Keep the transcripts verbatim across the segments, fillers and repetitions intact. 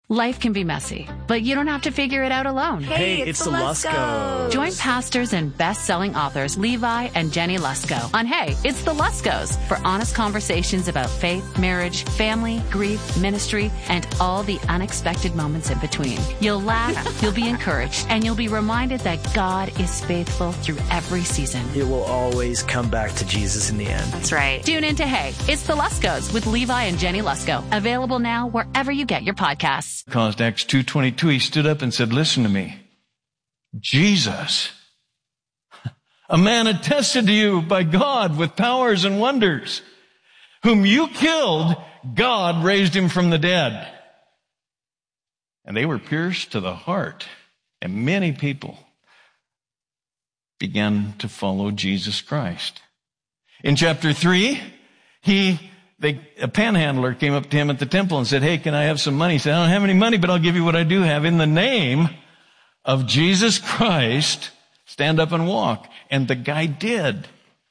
Life can be messy, but you don't have to figure it out alone. Hey, Hey, it's, it's the the Luskos. Join pastors and best-selling authors Levi and Jenny Lusko on Hey, It's the Luskos for honest conversations about faith, marriage, family, grief, ministry, and all the unexpected moments in between. You'll laugh, you'll be encouraged, and you'll be reminded that God is faithful through every season. It will always come back to Jesus in the end. That's right. Tune in to Hey, It's the Luskos with Levi and Jenny Lusko. Available now wherever you get your podcasts. Caused Acts two twenty-two, he stood up and said, listen to me. Jesus, a man attested to you by God with powers and wonders, whom you killed, God raised him from the dead. And they were pierced to the heart, and many people began to follow Jesus Christ. In chapter three, he They, a panhandler came up to him at the temple and said, hey, can I have some money? He said, I don't have any money, but I'll give you what I do have. In the name of Jesus Christ, stand up and walk. And the guy did.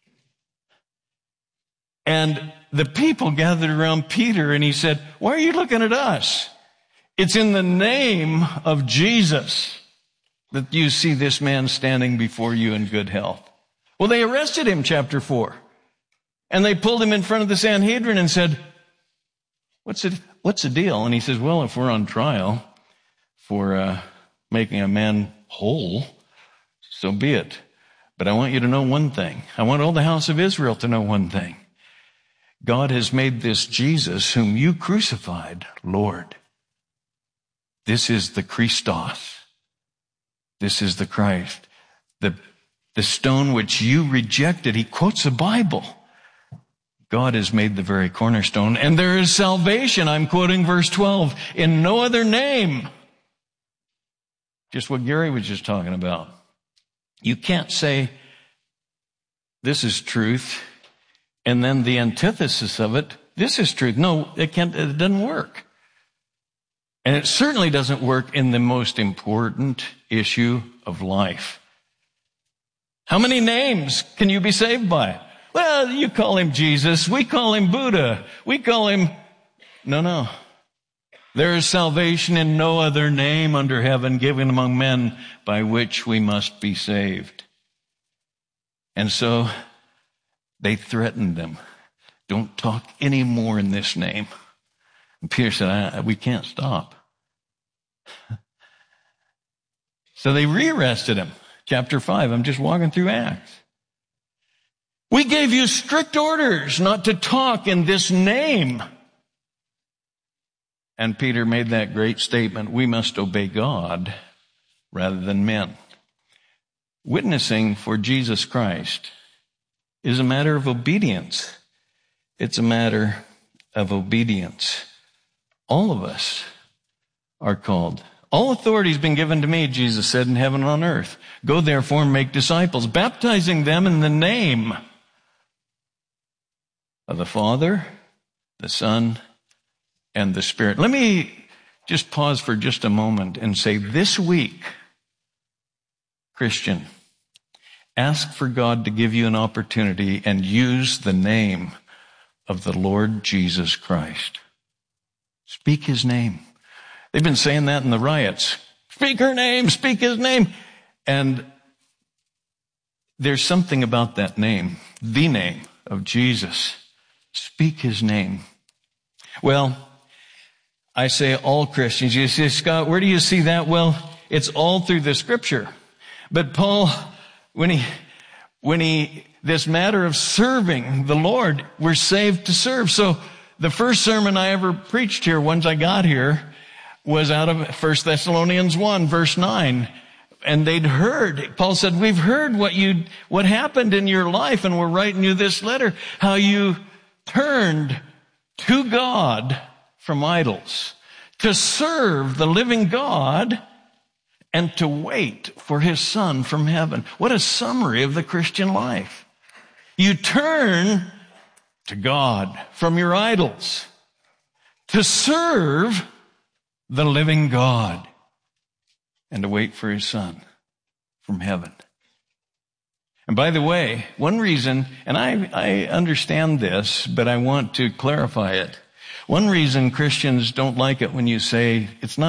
And the people gathered around Peter and he said, why are you looking at us? It's in the name of Jesus that you see this man standing before you in good health. Well, they arrested him, chapter four. And they pulled him in front of the Sanhedrin and said, what's it, what's the deal? And he says, well, if we're on trial for uh, making a man whole, so be it. But I want you to know one thing. I want all the house of Israel to know one thing. God has made this Jesus, whom you crucified, Lord. This is the Christos. This is the Christ. The, the stone which you rejected. He quotes the Bible. God has made the very cornerstone, and there is salvation. I'm quoting verse twelve, in no other name. Just what Gary was just talking about. You can't say, this is truth, and then the antithesis of it, this is truth. No, it can't, it doesn't work. And it certainly doesn't work in the most important issue of life. How many names can you be saved by? Well, you call him Jesus. We call him Buddha. We call him... No, no. There is salvation in no other name under heaven given among men by which we must be saved. And so they threatened them. Don't talk any more in this name. And Peter said, I, we can't stop. So they rearrested him. Chapter five. I'm just walking through Acts. We gave you strict orders not to talk in this name. And Peter made that great statement, we must obey God rather than men. Witnessing for Jesus Christ is a matter of obedience. It's a matter of obedience. All of us are called. All authority has been given to me, Jesus said, in heaven and on earth. Go therefore and make disciples, baptizing them in the name of the Father, the Son, and the Spirit. Let me just pause for just a moment and say, this week, Christian, ask for God to give you an opportunity and use the name of the Lord Jesus Christ. Speak his name. They've been saying that in the riots. Speak her name, speak his name. And there's something about that name, the name of Jesus. Speak his name. Well, I say all Christians. You say, Scott, where do you see that? Well, it's all through the scripture. But Paul, when he, when he, this matter of serving the Lord, we're saved to serve. So the first sermon I ever preached here, once I got here, was out of First Thessalonians one, verse nine. And they'd heard, Paul said, we've heard what you, what happened in your life, and we're writing you this letter, how you turned to God from idols, to serve the living God, and to wait for his Son from heaven. What a summary of the Christian life. You turn to God from your idols, to serve the living God, and to wait for his Son from heaven. And by the way, one reason, and I, I understand this, but I want to clarify it. One reason Christians don't like it when you say it's not